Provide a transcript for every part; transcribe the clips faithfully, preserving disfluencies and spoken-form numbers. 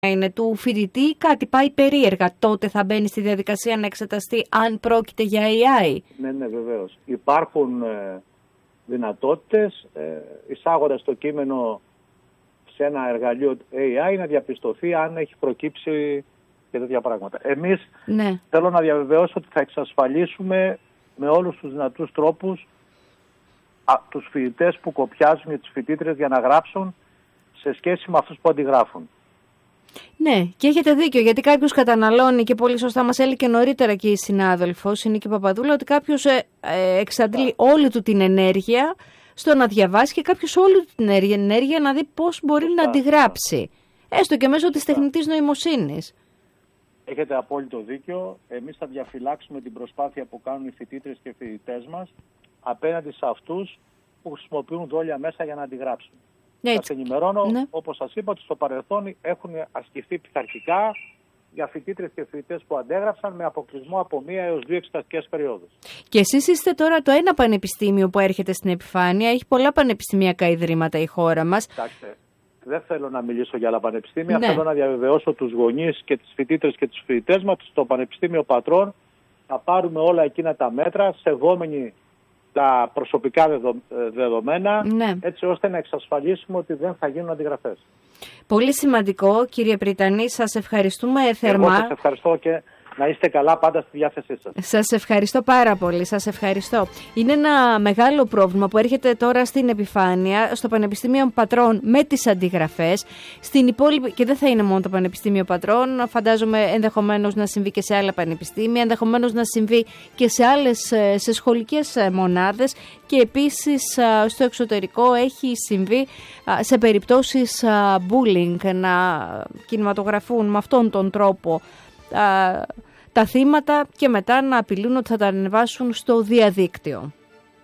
είναι του φοιτητή, κάτι πάει περίεργα, τότε θα μπαίνει στη διαδικασία να εξεταστεί αν πρόκειται για έι άι. Ναι, ναι, βεβαίως. Υπάρχουν ε, δυνατότητες ε, εισάγοντας το κείμενο σε ένα εργαλείο έι άι να διαπιστωθεί αν έχει προκύψει και τέτοια πράγματα. Εμείς ναι. θέλω να διαβεβαιώσω ότι θα εξασφαλίσουμε με όλους τους δυνατούς τρόπους α, τους φοιτητές που κοπιάζουν και τις φοιτήτρες για να γράψουν σε σχέση με αυτούς που αντιγράφουν. Ναι, και έχετε δίκιο, γιατί κάποιος καταναλώνει, και πολύ σωστά μας έλεγε και νωρίτερα και η συνάδελφος, η Νίκη Παπαδούλα, ότι κάποιος ε, ε, εξαντλεί όλη του την ενέργεια στο να διαβάσει και κάποιος όλη του την ενέργεια να δει πώς μπορεί Φωστά. να αντιγράψει. Έστω και μέσω της τεχνητής νοημοσύνης. Έχετε απόλυτο δίκιο. Εμείς θα διαφυλάξουμε την προσπάθεια που κάνουν οι φοιτήτρες και οι φοιτητές μας απέναντι σε αυτούς που χρησιμοποιούν δόλια μέσα για να αντιγράψουν. Έτσι. Σας ενημερώνω, ναι. όπως σας είπα, ότι στο παρελθόν έχουν ασκηθεί πειθαρχικά για φοιτήτρες και φοιτητές που αντέγραψαν με αποκλεισμό από μία έως δύο εξεταστικές περιόδους. Και εσείς είστε τώρα το ένα πανεπιστήμιο που έρχεται στην επιφάνεια. Έχει πολλά πανεπιστημιακά ιδρύματα η χώρα μας. Κοιτάξτε, δεν θέλω να μιλήσω για άλλα πανεπιστήμια. Ναι. Θέλω να διαβεβαιώσω τους γονείς και τις φοιτήτρες και τους φοιτητές μας στο Πανεπιστήμιο Πατρών θα πάρουμε όλα εκείνα τα μέτρα, σεβόμενοι τα προσωπικά δεδομένα, ναι. έτσι ώστε να εξασφαλίσουμε ότι δεν θα γίνουν αντιγραφές. Πολύ σημαντικό, κύριε Πριτανή, σας ευχαριστούμε θερμά. Εγώ σας ευχαριστώ και να είστε καλά πάντα στη διάθεσή σας. Σας ευχαριστώ πάρα πολύ, σας ευχαριστώ. Είναι ένα μεγάλο πρόβλημα που έρχεται τώρα στην επιφάνεια, στο Πανεπιστήμιο Πατρών με τις αντιγραφές. Στην υπόλοιπη, και δεν θα είναι μόνο το Πανεπιστήμιο Πατρών, φαντάζομαι ενδεχομένως να συμβεί και σε άλλα πανεπιστήμια, ενδεχομένως να συμβεί και σε άλλες, σε σχολικές μονάδες, και επίσης στο εξωτερικό έχει συμβεί σε περιπτώσεις bullying να κινηματογραφούν με αυτόν τον τρόπο τα, τα θύματα και μετά να απειλούν ότι θα τα ανεβάσουν στο διαδίκτυο.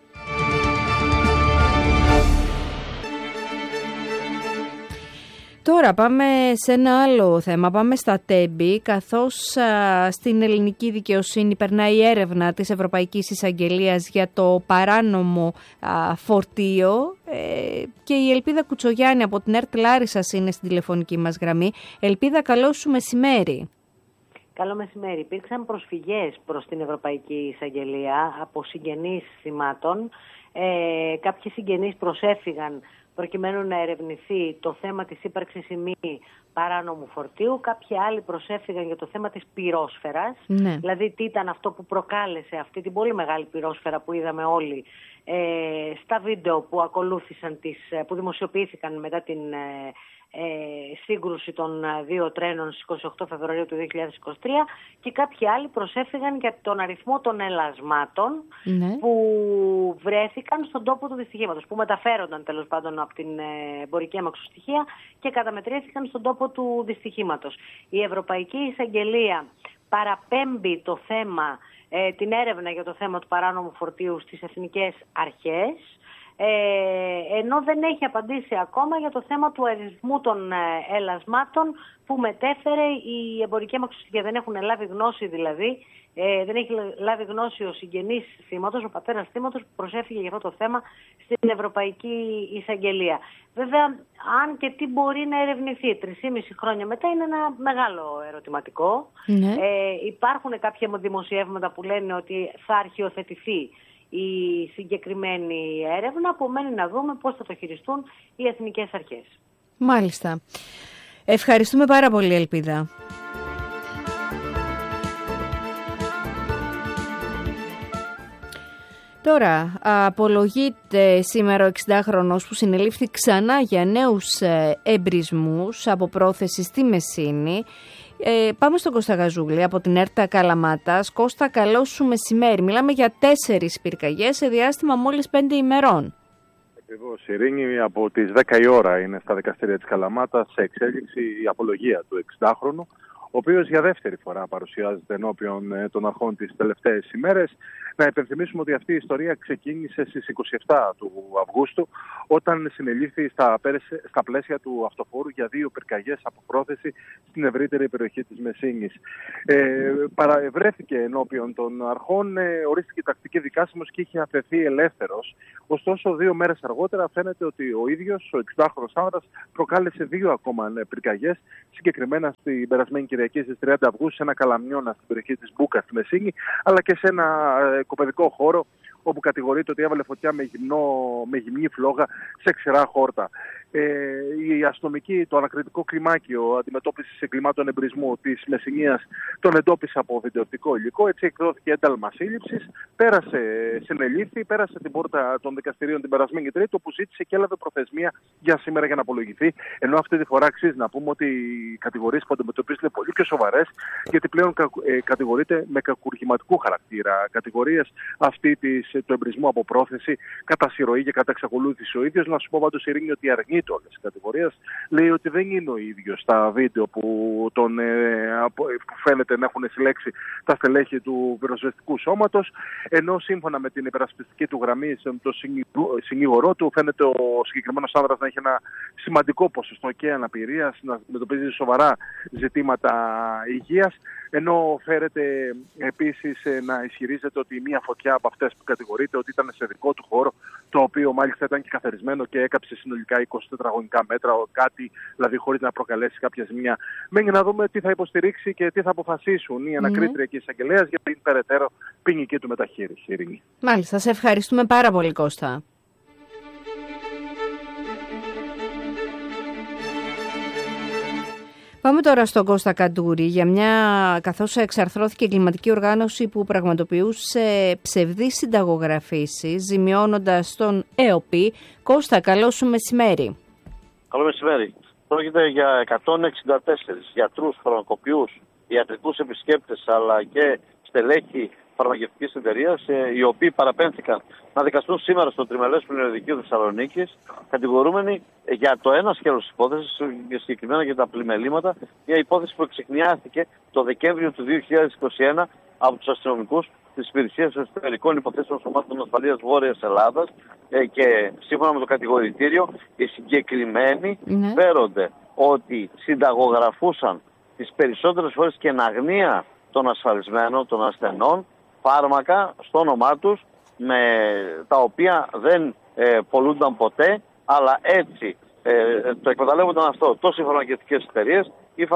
Τώρα πάμε σε ένα άλλο θέμα, πάμε στα τέμπη, καθώς α, στην ελληνική δικαιοσύνη περνάει η έρευνα της Ευρωπαϊκής Εισαγγελίας για το παράνομο α, φορτίο ε, και η Ελπίδα Κουτσογιάννη από την ΕΡΤ Λάρισσας είναι στην τηλεφωνική μας γραμμή. Ελπίδα, καλό σου μεσημέρι. Καλό μεσημέρι. Υπήρξαν προσφυγές προς την Ευρωπαϊκή Εισαγγελία από συγγενείς θυμάτων. Ε, κάποιοι συγγενείς προσέφυγαν προκειμένου να ερευνηθεί το θέμα της ύπαρξης ή μη παράνομου φορτίου. Κάποιοι άλλοι προσέφυγαν για το θέμα της πυρόσφαιρας, ναι. δηλαδή τι ήταν αυτό που προκάλεσε αυτή την πολύ μεγάλη πυρόσφαιρα που είδαμε όλοι ε, στα βίντεο που ακολούθησαν, τις, που δημοσιοποιήθηκαν μετά την ε, ε, σύγκρουση των δύο τρένων στις είκοσι οκτώ Φεβρουαρίου του δύο χιλιάδες είκοσι τρία, και κάποιοι άλλοι προσέφυγαν για τον αριθμό των ελασμάτων, ναι. που βρέθηκαν στον τόπο του δυστυχήματος, που μεταφέρονταν τέλος πάντων από την εμπορική αμαξοστοιχεία και καταμετρήθηκαν στον τόπο του δυστυχήματος. Η Ευρωπαϊκή Εισαγγελία παραπέμπει το θέμα, ε, την έρευνα για το θέμα του παράνομου φορτίου στις εθνικές αρχές, Ε, ενώ δεν έχει απαντήσει ακόμα για το θέμα του αριθμού των ε, ελασμάτων που μετέφερε η εμπορική αμαξοστοιχεία. Δεν έχουν λάβει γνώση δηλαδή, ε, δεν έχει λάβει γνώση ο συγγενής θύματος, ο πατέρας θύματος που προσέφυγε για αυτό το θέμα στην Ευρωπαϊκή Εισαγγελία. Βέβαια, αν και τι μπορεί να ερευνηθεί τρεισήμισι χρόνια μετά είναι ένα μεγάλο ερωτηματικό. Ναι. Ε, υπάρχουν κάποια δημοσιεύματα που λένε ότι θα αρχιοθετηθεί η συγκεκριμένη έρευνα, απομένει να δούμε πώς θα το χειριστούν οι εθνικές αρχές. Μάλιστα. Ευχαριστούμε πάρα πολύ, Ελπίδα. Τώρα, απολογείται σήμερα ο εξηντάχρονος που συνελήφθη ξανά για νέους εμπρισμούς από πρόθεση στη Μεσίνη. Ε, πάμε στον Κώστα Γαζούλη από την ΕΡΤ Καλαμάτας. Κώστα, καλό σου μεσημέρι. Μιλάμε για τέσσερις πυρκαγιές σε διάστημα μόλις πέντε ημερών. Ακριβώς. Η Ειρήνη από τις δέκα η ώρα είναι στα δικαστήρια της Καλαμάτας σε εξέλιξη η απολογία του εξηντάχρονου, ο οποίος για δεύτερη φορά παρουσιάζεται ενώπιον ε, των αρχών τις τελευταίες ημέρες. Να υπενθυμίσουμε ότι αυτή η ιστορία ξεκίνησε στις είκοσι επτά του Αυγούστου, όταν συνελήφθη στα, στα πλαίσια του αυτοφόρου για δύο πυρκαγιές από πρόθεση στην ευρύτερη περιοχή της Μεσίνης. Ε, παραβρέθηκε ενώπιον των αρχών, ε, ορίστηκε τακτική δικάσιμος και είχε αφαιθεί ελεύθερος. Ωστόσο, δύο μέρες αργότερα φαίνεται ότι ο ίδιος, ο εξήντα άνδρας, προκάλεσε δύο ακόμα πυρκαγιές, συγκεκριμένα στην περασμένη Κυριακή στις τριάντα Αυγούστου, σε ένα καλαμιώνα στην περιοχή της Μπούκα στη Μεσίνη, αλλά και σε ένα ε, κοπεδικό χώρο, όπου κατηγορείται ότι έβαλε φωτιά με, γυμνό, με γυμνή φλόγα σε ξερά χόρτα. Ε, η αστυνομική, το ανακριτικό κλιμάκιο αντιμετώπισης εγκλημάτων εμπρισμού της Μεσσηνίας τον εντόπισε από βιντεοπτικό υλικό. Έτσι εκδόθηκε ένταλμα σύλληψης, πέρασε, συνελήφθη, πέρασε την πόρτα των δικαστηρίων την περασμένη Τρίτη, όπου ζήτησε και έλαβε προθεσμία για σήμερα για να απολογηθεί. Ενώ αυτή τη φορά αξίζει να πούμε ότι οι κατηγορίες που αντιμετωπίζονται πολύ και σοβαρές, γιατί πλέον ε, κατηγορείται με κακουργηματικού χαρακτήρα. Κατηγορίες αυτή της, του εμπρισμού από πρόθεση, κατά συρροή και κατά εξακολούθηση ο ίδιος. Να σου πω πάντως, Ειρήνη, ότι αρνείται όλες τις κατηγορίες. Λέει ότι δεν είναι ο ίδιος στα βίντεο που, τον, ε, που φαίνεται να έχουν συλλέξει τα στελέχη του πυροσβεστικού σώματος, ενώ σύμφωνα με την υπερασπιστική του γραμμή, το συνήγορό του, φαίνεται ο συγκεκριμένος άνδρας να έχει ένα σημαντικό ποσοστό και αναπηρίας, να αντιμετωπίζει σοβαρά ζητήματα υγείας, ενώ φέρεται επίσης να ισχυρίζεται ότι μία φωτιά από αυτές που κατηγορείται ότι ήταν σε δικό του χώρο, το οποίο μάλιστα ήταν και καθαρισμένο και έκαψε συνολικά είκοσι τετραγωνικά μέτρα, κάτι δηλαδή χωρίς να προκαλέσει κάποια ζημιά. Μένει να δούμε τι θα υποστηρίξει και τι θα αποφασίσουν οι ανακρίτρια mm. και οι εισαγγελέας για την περαιτέρω ποινική του μεταχείριση. Ειρήνη. Μάλιστα, σε ευχαριστούμε πάρα πολύ, Κώστα. Πάμε τώρα στον Κώστα Καντούρη, για μια, καθώς εξαρθρώθηκε η εγκληματική οργάνωση που πραγματοποιούσε ψευδείς συνταγογραφήσεις, ζημιώνοντας τον ΕΟΠΗ. Κώστα, καλό σου μεσημέρι. Καλό μεσημέρι. Πρόκειται για εκατόν εξήντα τέσσερις γιατρούς, φαρμακοποιούς, ιατρικούς επισκέπτες, αλλά και στελέχη φαρμακευτικής εταιρείας, οι οποίοι παραπέμφθηκαν να δικαστούν σήμερα στο Τριμελές Πλημελιωδικείο Θεσσαλονίκης, κατηγορούμενοι για το ένα σκέλος της υπόθεσης, συγκεκριμένα για τα πλημελήματα, μια υπόθεση που εξεχνιάστηκε το Δεκέμβριο του δύο χιλιάδες είκοσι ένα από τους αστυνομικούς της Υπηρεσίας Εσωτερικών Υποθέσεων Σωμάτων Ασφαλείας Βόρειας Ελλάδας, και σύμφωνα με το κατηγορητήριο, οι συγκεκριμένοι ναι. φέρονται ότι συνταγογραφούσαν τις περισσότερες φορές και εν αγνία των ασφαλισμένων, των ασθενών, φάρμακα στο όνομά τους, με τα οποία δεν ε, πολλούνταν ποτέ, αλλά έτσι ε, το εκμεταλλεύονταν αυτό τόσο οι φαρμακευτικές εταιρείες,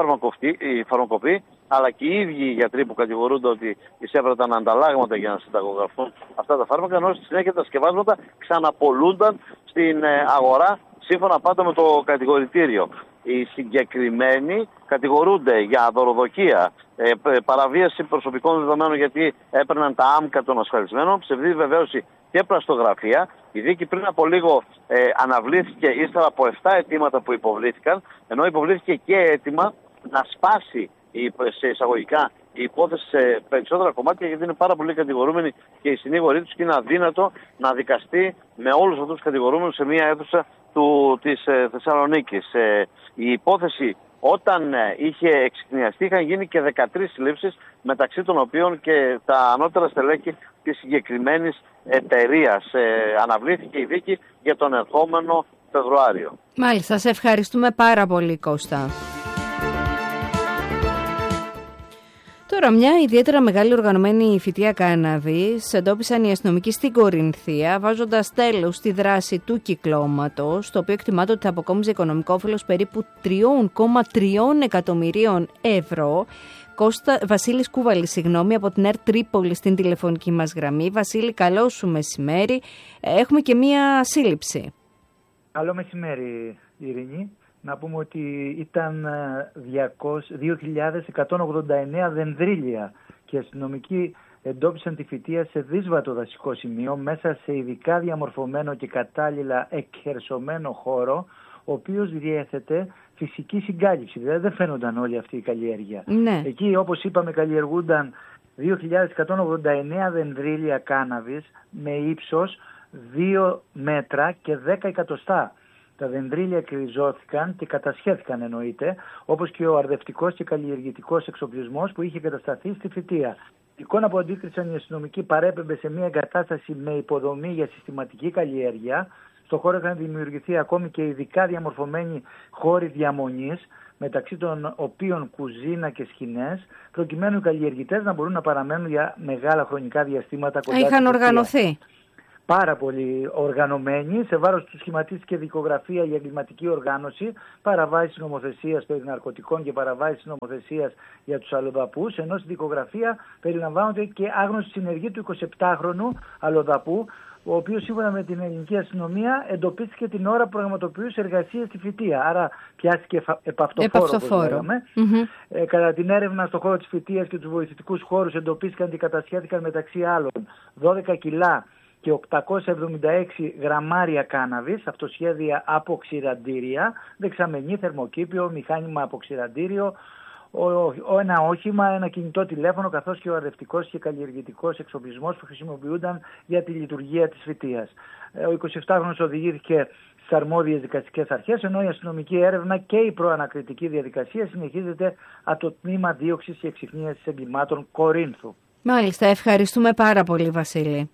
οι φαρμακοποιοί, αλλά και οι ίδιοι οι γιατροί που κατηγορούνται ότι εισέβρεταν ανταλλάγματα για να συνταγογραφούν αυτά τα φάρμακα, ενώ στη συνέχεια τα σκευάσματα ξαναπολούνταν στην ε, αγορά, σύμφωνα πάντα με το κατηγορητήριο. Οι συγκεκριμένοι κατηγορούνται για δωροδοκία, ε, παραβίαση προσωπικών δεδομένων γιατί έπαιρναν τα άμκα των ασφαλισμένων, ψευδή βεβαίωση και πλαστογραφία. Η δίκη πριν από λίγο ε, αναβλήθηκε ύστερα από επτά αιτήματα που υποβλήθηκαν, ενώ υποβλήθηκε και αίτημα να σπάσει η, σε εισαγωγικά η υπόθεση σε περισσότερα κομμάτια, γιατί είναι πάρα πολύ κατηγορούμενοι και οι συνήγοροι τους και είναι αδύνατο να δικαστεί με όλους αυτούς τους κατηγορούμενους σε μία αίθουσα του, της ε, Θεσσαλονίκης. Ε, η υπόθεση όταν ε, είχε εξεχνιαστεί είχαν γίνει και δεκατρείς συλλήψεις, μεταξύ των οποίων και τα ανώτερα στελέχη της συγκεκριμένης εταιρείας. Ε, αναβλήθηκε η δίκη για τον ερχόμενο Φεβρουάριο. Μάλιστα, σε ευχαριστούμε πάρα πολύ, Κώστα. Τώρα, μια ιδιαίτερα μεγάλη οργανωμένη φυτεία κάναβης εντόπισαν οι αστυνομικοί στην Κορινθία, βάζοντας τέλος στη δράση του κυκλώματος, το οποίο εκτιμάται ότι θα αποκόμιζε οικονομικό όφελος περίπου τρία κόμμα τρία εκατομμυρίων ευρώ. Κώστα, Βασίλης Κούβαλης, συγγνώμη, από την ΕΡΤ Τρίπολη στην τηλεφωνική μας γραμμή. Βασίλη, καλό σου μεσημέρι. Έχουμε και μία σύλληψη. Καλό μεσημέρι, Ειρήνη. Να πούμε ότι ήταν δύο χιλιάδες εκατόν ογδόντα εννέα δενδρίλια και οι αστυνομικοί εντόπισαν τη φυτεία σε δύσβατο δασικό σημείο μέσα σε ειδικά διαμορφωμένο και κατάλληλα εκχερσωμένο χώρο, ο οποίος διέθετε φυσική συγκάλυψη. Δηλαδή δεν φαίνονταν όλη αυτή η καλλιέργεια. Ναι. Εκεί, όπως είπαμε, καλλιεργούνταν δύο χιλιάδες εκατόν ογδόντα εννέα δενδρίλια κάναβης με ύψος δύο μέτρα και δέκα εκατοστά. Τα δενδρίλια εκριζώθηκαν και κατασχέθηκαν εννοείται, όπως και ο αρδευτικός και καλλιεργητικός εξοπλισμός που είχε κατασταθεί στη Φυτεία. Η εικόνα που αντίκρισαν οι αστυνομικοί παρέπεμπε σε μια εγκατάσταση με υποδομή για συστηματική καλλιέργεια. Στο χώρο είχαν δημιουργηθεί ακόμη και ειδικά διαμορφωμένοι χώροι διαμονής, μεταξύ των οποίων κουζίνα και σκηνές, προκειμένου οι καλλιεργητές να μπορούν να παραμένουν για μεγάλα χρονικά διαστήματα κοντά. Είχαν οργανωθεί. Πάρα πολύ οργανωμένοι. Σε βάρος του σχηματίστηκε δικογραφία για εγκληματική οργάνωση, παραβάσεις νομοθεσίας περί ναρκωτικών και παραβάσεις νομοθεσίας για τους αλλοδαπούς, ενώ στη δικογραφία περιλαμβάνονται και άγνωστη συνεργή του εικοσιεπτάχρονου αλλοδαπού, ο οποίος σύμφωνα με την ελληνική αστυνομία εντοπίστηκε την ώρα που πραγματοποιούσε εργασίες στη Φυτεία. Άρα πιάστηκε επαυτοφόρο, όπως λέγαμε. Mm-hmm. Ε, κατά την έρευνα στον χώρο της Φυτείας και τους βοηθητικούς χώρους εντοπίστηκαν και κατασχέθηκαν μεταξύ άλλων δώδεκα κιλά και οκτακόσια εβδομήντα έξι γραμμάρια κάναβης, αυτοσχέδια από ξηραντήρια, δεξαμενή, θερμοκήπιο, μηχάνημα από ξηραντήριο, ο, ο, ένα όχημα, ένα κινητό τηλέφωνο, καθώς και ο αρδευτικός και καλλιεργητικός εξοπλισμός που χρησιμοποιούνταν για τη λειτουργία της Φυτείας. Ο εικοσιεπτάχρονος οδηγήθηκε στις αρμόδιες δικαστικές αρχές, ενώ η αστυνομική έρευνα και η προανακριτική διαδικασία συνεχίζεται από το τμήμα δίωξης και εξυχνίασης εγκλημάτων Κορίνθου. Μάλιστα, ευχαριστούμε πάρα πολύ, Βασίλη.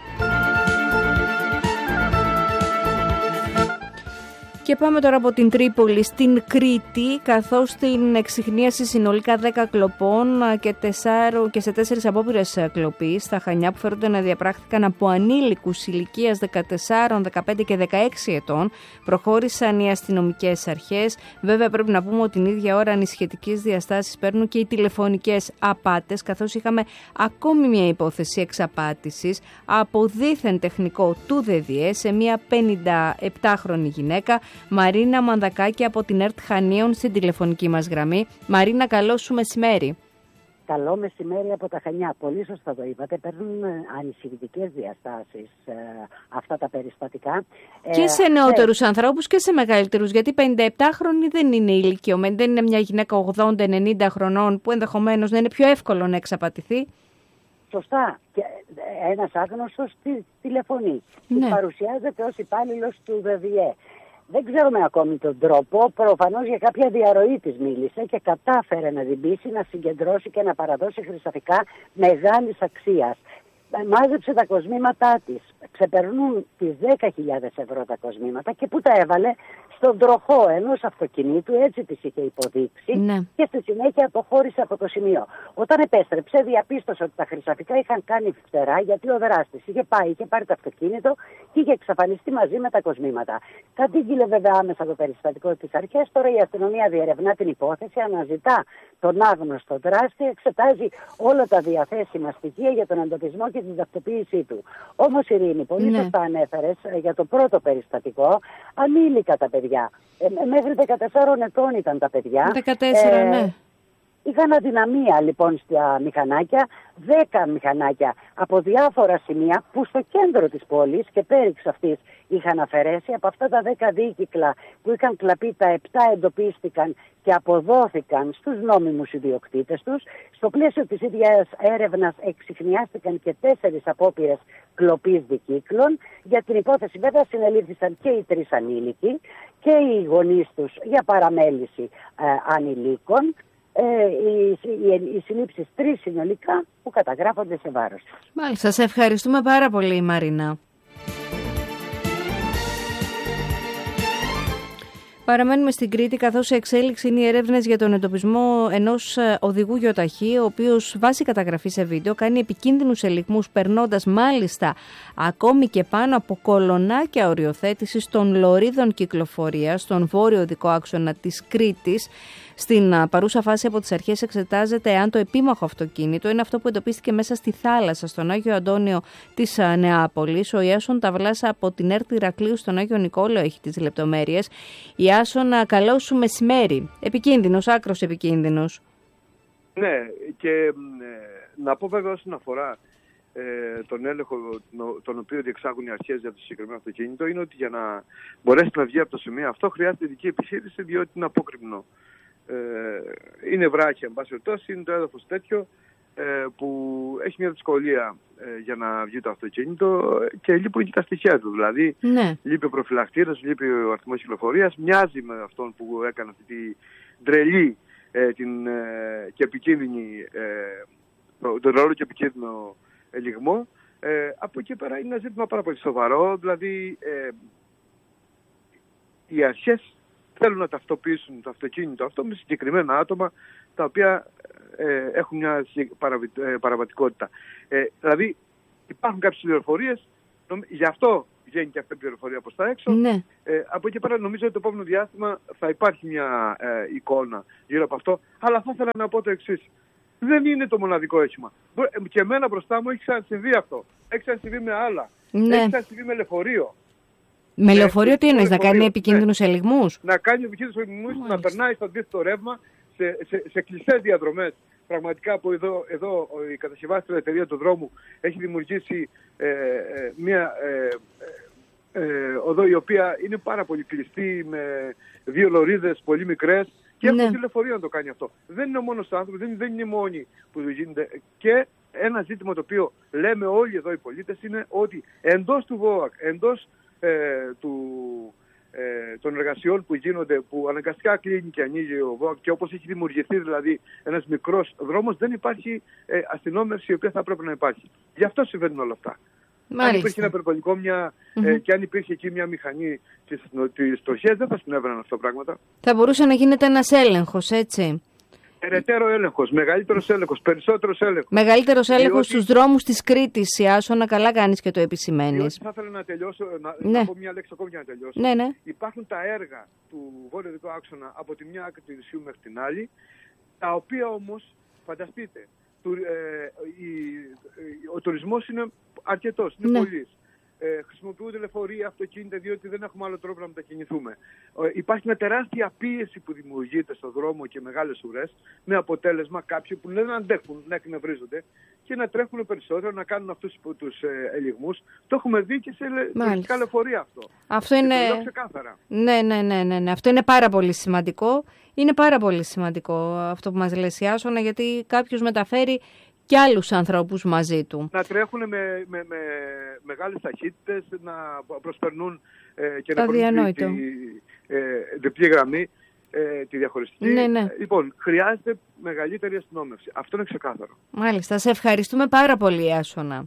Και πάμε τώρα από την Τρίπολη στην Κρήτη, καθώς στην εξιχνίαση συνολικά δέκα κλοπών και, τεσσάρου, και σε τέσσερις απόπειρες κλοπής στα Χανιά που φέρονται να διαπράχθηκαν από ανήλικους ηλικίας δεκατέσσερα, δεκαπέντε και δεκαέξι ετών, προχώρησαν οι αστυνομικές αρχές. Βέβαια πρέπει να πούμε ότι την ίδια ώρα ανησυχητικές διαστάσεις παίρνουν και οι τηλεφωνικές απάτες, καθώς είχαμε ακόμη μια υπόθεση εξαπάτησης από δίθεν τεχνικό του ΔΔΕ σε μια πενηνταεπτάχρονη γυναίκα, Μαρίνα Μανδακάκη από την ΕΡΤ Χανίων στην τηλεφωνική μας γραμμή. Μαρίνα, καλό σου μεσημέρι. Καλό μεσημέρι από τα Χανιά. Πολύ σωστά το είπατε. Παίρνουν ανησυχητικές διαστάσεις ε, αυτά τα περιστατικά. Και σε νεότερους ε, ανθρώπους και σε μεγαλύτερους. Γιατί πενηνταεπτάχρονη δεν είναι ηλικιωμένη. Δεν είναι μια γυναίκα ογδόντα ενενήντα χρονών που ενδεχομένως να είναι πιο εύκολο να εξαπατηθεί. Σωστά. Και ένας άγνωστος τη, τηλεφωνεί. Ναι. Παρουσιάζεται ως υπάλληλος του ΔΔΕ. Δεν ξέρουμε ακόμη τον τρόπο, προφανώς για κάποια διαρροή της μίλησε και κατάφερε να την πείσει, να συγκεντρώσει και να παραδώσει χρυσαφικά μεγάλης αξίας. Μάζεψε τα κοσμήματά της, ξεπερνούν τις δέκα χιλιάδες ευρώ τα κοσμήματα και που τα έβαλε στον τροχό ενός αυτοκινήτου, έτσι της είχε υποδείξει, ναι. Και στη συνέχεια αποχώρησε από το σημείο. Όταν επέστρεψε διαπίστωσε ότι τα χρυσαφικά είχαν κάνει φτερά γιατί ο δράστης είχε πάει, είχε πάρει το αυτοκίνητο και είχε εξαφανιστεί μαζί με τα κοσμήματα. Κατήγγειλε βέβαια άμεσα το περιστατικό στις αρχές, τώρα η αστυνομία διερευνά την υπόθεση, αναζητά τον άγνωστο δράστη, εξετάζει όλα τα διαθέσιμα στοιχεία για τον εντοπισμό και την ταυτοποίησή του. Όμως, Ειρήνη, πολύ ναι. σωστά ανέφερες για το πρώτο περιστατικό, ανήλικα τα παιδιά. Ε, μέχρι δεκατεσσάρων ετών ήταν τα παιδιά. δεκατέσσερα, ε, ναι. Είχαν αδυναμία λοιπόν στα μηχανάκια, δέκα μηχανάκια από διάφορα σημεία που στο κέντρο της πόλης και πέριξ αυτής είχαν αφαιρέσει. Από αυτά τα δέκα δίκυκλα που είχαν κλαπεί, τα επτά εντοπίστηκαν και αποδόθηκαν στους νόμιμους ιδιοκτήτες τους. Στο πλαίσιο της ίδιας έρευνας εξιχνιάστηκαν και τέσσερις απόπειρες κλοπής δικύκλων. Για την υπόθεση βέβαια συνελήφθησαν και οι τρεις ανήλικοι και οι γονείς τους για παραμέληση ε, ανηλίκων. Ε, οι, οι, οι συλλήψεις τρεις συνολικά που καταγράφονται σε βάρος. Μάλιστα, σε ευχαριστούμε πάρα πολύ, Μαρίνα. Παραμένουμε στην Κρήτη, καθώς σε εξέλιξη είναι οι έρευνες για τον εντοπισμό ενός οδηγού γιοταχή, ο οποίος βάσει καταγραφή σε βίντεο κάνει επικίνδυνους ελιγμούς, περνώντας μάλιστα ακόμη και πάνω από κολονάκια οριοθέτησης των λωρίδων κυκλοφορίας στον βόρειο οδικό άξονα της Κρήτης. Στην παρούσα φάση από τις αρχές εξετάζεται αν το επίμαχο αυτοκίνητο είναι αυτό που εντοπίστηκε μέσα στη θάλασσα στον Άγιο Αντώνιο της Νεάπολης. Ο Ιάσον Ταβλάς από την ΕΡΤ Ηρακλείου στον Άγιο Νικόλαο έχει τις λεπτομέρειες. Ιάσον, καλό σου μεσημέρι. Επικίνδυνος, άκρος επικίνδυνος. Ναι, και ε, να πω βέβαια όσον αφορά ε, τον έλεγχο τον οποίο διεξάγουν οι αρχές για το συγκεκριμένο αυτοκίνητο, είναι ότι για να μπορέσει να βγει από το σημείο αυτό χρειάζεται ειδική επιχείρηση, διότι είναι απόκρημνο. Ε, είναι βράχια, εν πάση περιπτώσει, είναι το έδαφος τέτοιο ε, που έχει μια δυσκολία ε, για να βγει το αυτοκίνητο και λείπουν και τα στοιχεία του. Δηλαδή, ναι. λείπει ο προφυλακτήρας, λείπει ο αριθμός κυκλοφορίας, μοιάζει με αυτόν που έκανε αυτή τη τρελή ε, την, ε, και επικίνδυνη, ε, τον ρόλο και επικίνδυνο ελιγμό. Ε, από εκεί πέρα είναι ένα ζήτημα πάρα πολύ σοβαρό, δηλαδή ε, οι αρχές θέλουν να ταυτοποιήσουν το αυτοκίνητο αυτό με συγκεκριμένα άτομα τα οποία ε, έχουν μια παραβατικότητα. Ε, δηλαδή υπάρχουν κάποιες πληροφορίες, γι' αυτό βγαίνει και αυτή η πληροφορία προς τα έξω. Ναι. Ε, από εκεί πέρα νομίζω ότι το επόμενο διάστημα θα υπάρχει μια ε, εικόνα γύρω από αυτό, αλλά θα ήθελα να πω το εξής. Δεν είναι το μοναδικό όχημα. Και εμένα μπροστά μου έχει ξανασυμβεί αυτό. Έχει ξανασυμβεί με άλλα. Ναι. Έχει ξανασυμβεί με λεωφορείο. Με λεωφορείο τι εννοείς, να κάνει επικίνδυνους ναι. ελιγμούς? Να κάνει επικίνδυνους ελιγμούς, να περνάει στο αντίθετο ρεύμα σε, σε, σε κλειστές διαδρομές. Πραγματικά που εδώ, εδώ η κατασκευάστρια εταιρεία του δρόμου έχει δημιουργήσει ε, ε, μια ε, ε, ε, οδό η οποία είναι πάρα πολύ κλειστή με δύο λωρίδες πολύ μικρές. Και ναι. έχουν τηλεφορία να το κάνει αυτό. Δεν είναι ο μόνος άνθρωπος, δεν, δεν είναι οι μόνοι που το γίνεται. Και ένα ζήτημα το οποίο λέμε όλοι εδώ οι πολίτες είναι ότι εντός του ΒΟΑΚ, εντός ε, του, ε, των εργασιών που γίνονται, που αναγκαστικά κλείνει και ανοίγει ο ΒΟΑΚ και όπως έχει δημιουργηθεί δηλαδή ένας μικρός δρόμος, δεν υπάρχει ε, αστυνόμευση η οποία θα πρέπει να υπάρχει. Γι' αυτό συμβαίνουν όλα αυτά. Μάλιστα. Αν υπήρχε ένα περιβαλλοντικό μια, mm-hmm. ε, και αν υπήρχε εκεί μια μηχανή της στοχές, δεν θα συνέβαιναν αυτά τα πράγματα. Θα μπορούσε να γίνεται ένας έλεγχος, έτσι. Περαιτέρω έλεγχος, μεγαλύτερος έλεγχος, περισσότερος έλεγχος. Μεγαλύτερος έλεγχος διότι... στους δρόμους της Κρήτης, Ιάσονα, καλά κάνεις και το επισημαίνεις. Θα ήθελα να τελειώσω, να, ναι. να πω μια λέξη ακόμη για να τελειώσω. Ναι, ναι. Υπάρχουν τα έργα του βόρειο-δυτικού άξονα από τη μια άκρη του νησιού μέχρι την άλλη, τα οποία όμως, φανταστείτε, του, ε, η, ο τουρισμός είναι αρκετός, είναι ναι. πολύς. Ε, χρησιμοποιούνται λεωφορεία, αυτοκίνητα, διότι δεν έχουμε άλλο τρόπο να μετακινηθούμε. Ε, υπάρχει μια τεράστια πίεση που δημιουργείται στον δρόμο και μεγάλες ουρές, με αποτέλεσμα κάποιοι που δεν αντέχουν να εκνευρίζονται και να τρέχουν περισσότερο, να κάνουν αυτούς τους ε, ελιγμούς. Το έχουμε δει και σε τουριστικά λεωφορεία αυτό. Αυτό είναι... Και το λέω ξεκάθαρα. Ναι, ναι, ναι, ναι, ναι. Αυτό είναι πάρα πολύ σημαντικό. Είναι πάρα πολύ σημαντικό αυτό που μας λες, Ιάσονα, γιατί κάποιος μεταφέρει και άλλους ανθρώπους μαζί του. Να τρέχουν με, με, με μεγάλες ταχύτητες, να προσπερνούν ε, και το να προχωρούν τη ε, διπλή γραμμή, ε, τη διαχωριστική. Ναι, ναι. Λοιπόν, χρειάζεται μεγαλύτερη αστυνόμευση. Αυτό είναι ξεκάθαρο. Μάλιστα. Σε ευχαριστούμε πάρα πολύ, Ιάσονα.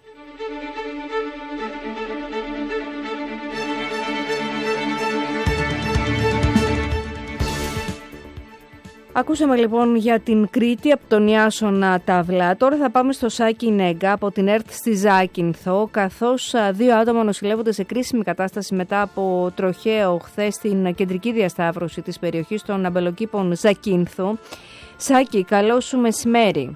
Ακούσαμε λοιπόν για την Κρήτη από τον Ιάσονα Ταυλά. Τώρα θα πάμε στο Σάκη Νέγκα από την ΕΡΤ στη Ζάκυνθο, καθώς δύο άτομα νοσηλεύονται σε κρίσιμη κατάσταση μετά από τροχαίο χθες στην κεντρική διασταύρωση της περιοχής των αμπελοκήπων Ζακύνθου. Σάκη, καλό σου μεσημέρι.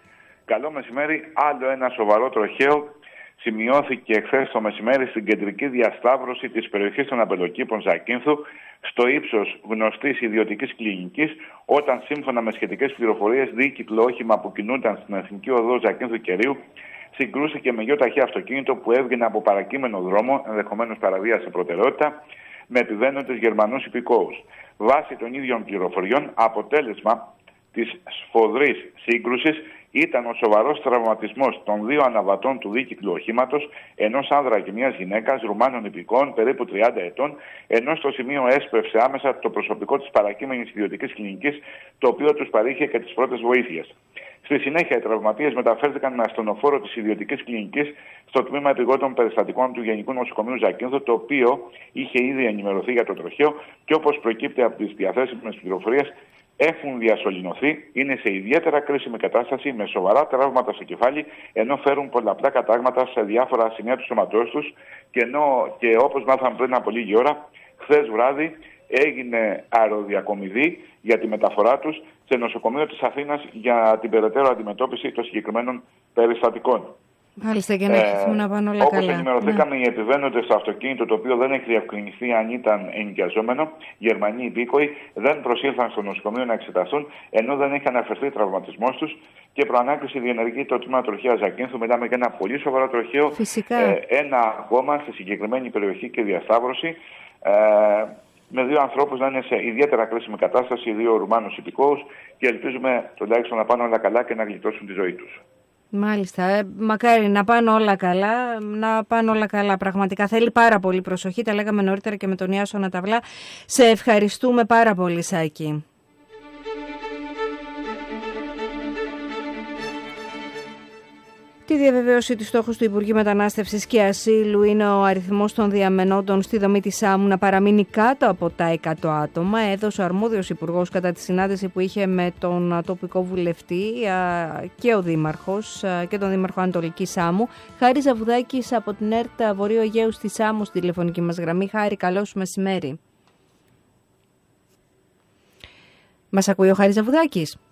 Καλό μεσημέρι. Άλλο ένα σοβαρό τροχαίο σημειώθηκε χθες το μεσημέρι στην κεντρική διασταύρωση της περιοχής των αμπελοκήπων Ζακύνθου, στο ύψος γνωστής ιδιωτικής κλινικής, όταν σύμφωνα με σχετικές πληροφορίες διοίκητο όχημα που κινούνταν στην Εθνική Οδό Ζακύνθου Κερίου συγκρούστηκε με γεωταχή αυτοκίνητο που έβγαινε από παρακείμενο δρόμο, ενδεχομένως παραβίασε προτεραιότητα, με επιβαίνοντες Γερμανούς υπηκόους. Βάσει των ίδιων πληροφοριών, αποτέλεσμα της σφοδρής σύγκρουσης ήταν ο σοβαρός τραυματισμός των δύο αναβατών του δίκυκλου οχήματος, ενός άνδρα και μιας γυναίκας Ρουμάνων υπηκόων περίπου τριάντα ετών, ενώ στο σημείο έσπευσε άμεσα το προσωπικό της παρακείμενης ιδιωτικής κλινικής, το οποίο τους παρήχε και τις πρώτες βοήθειες. Στη συνέχεια, οι τραυματίες μεταφέρθηκαν με ασθενοφόρο της ιδιωτικής κλινικής στο τμήμα επιγόντων περιστατικών του Γενικού Νοσοκομείου Ζακύνθου, το οποίο είχε ήδη ενημερωθεί για το τροχαίο και όπως προκύπτει από τις διαθέσιμες πληροφορίες, έχουν διασωληνωθεί, είναι σε ιδιαίτερα κρίσιμη κατάσταση με σοβαρά τραύματα στο κεφάλι, ενώ φέρουν πολλαπλά κατάγματα σε διάφορα σημεία του σώματός τους και, ενώ, και όπως μάθαμε πριν από λίγη ώρα, χθες βράδυ έγινε αεροδιακομιδή για τη μεταφορά τους σε νοσοκομείο της Αθήνας για την περαιτέρω αντιμετώπιση των συγκεκριμένων περιστατικών. Μάλιστα, και να ευχηθούμε ε, να πάνε όλα όπως καλά. Όπως ενημερωθήκαμε, ναι. Οι επιβαίνοντες στο αυτοκίνητο, το οποίο δεν έχει διευκρινιστεί αν ήταν ενοικιαζόμενο, Γερμανοί υπήκοοι, δεν προσήλθαν στο νοσοκομείο να εξεταστούν, ενώ δεν έχει αναφερθεί τραυματισμός τους και προανάκριση διενεργεί το τμήμα τροχαία Ζακύνθου. Μιλάμε για ένα πολύ σοβαρό τροχαίο. Ε, ένα ακόμα στη συγκεκριμένη περιοχή και διασταύρωση. Ε, με δύο ανθρώπους να είναι σε ιδιαίτερα κρίσιμη κατάσταση, δύο Ρουμάνους υπηκόους, και ελπίζουμε τουλάχιστον να πάνε όλα καλά και να γλιτώσουν τη ζωή τους. Μάλιστα. Ε, μακάρι να πάνε όλα καλά, να πάνε όλα καλά. Πραγματικά θέλει πάρα πολύ προσοχή. Τα λέγαμε νωρίτερα και με τον Ιάσονα Ταυλά. Σε ευχαριστούμε πάρα πολύ, Σάκη. Τη διαβεβαίωση του στόχου του Υπουργείου Μετανάστευσης και Ασύλου είναι ο αριθμός των διαμενόντων στη δομή της ΣΑΜΟΥ να παραμείνει κάτω από τα εκατό άτομα. Έδωσε ο αρμόδιος υπουργός κατά τη συνάντηση που είχε με τον τοπικό βουλευτή και ο Δήμαρχος και τον Δήμαρχο Ανατολικής ΣΑΜΟΥ. Χάρη Ζαβουδάκης από την ΕΡΤ Βορείου Αιγαίου στη ΣΑΜΟΥ στη τηλεφωνική μας γραμμή. Χάρη, καλό σου μεσημέρι. Μας ακούει ο Χάρης Ζαβουδάκης?